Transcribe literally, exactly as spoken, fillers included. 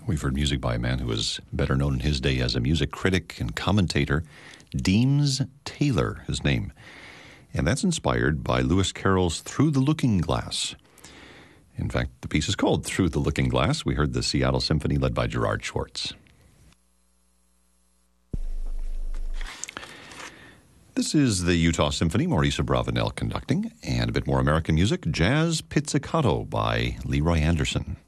We've heard music by a man who was better known in his day as a music critic and commentator, Deems Taylor, his name. And that's inspired by Lewis Carroll's Through the Looking Glass. In fact, the piece is called Through the Looking Glass. We heard the Seattle Symphony led by Gerard Schwartz. This is the Utah Symphony, Maurice Abravanel conducting, and a bit more American music, Jazz Pizzicato by Leroy Anderson.